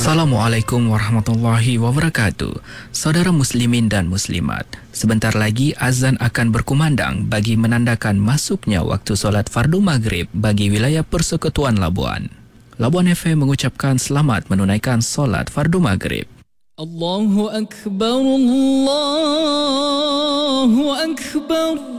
Assalamualaikum warahmatullahi wabarakatuh. Saudara muslimin dan muslimat, sebentar lagi azan akan berkumandang bagi menandakan masuknya waktu solat fardu maghrib bagi wilayah Persekutuan Labuan. Labuan FM mengucapkan selamat menunaikan solat fardu maghrib. Allahu Akbar, Allahu Akbar.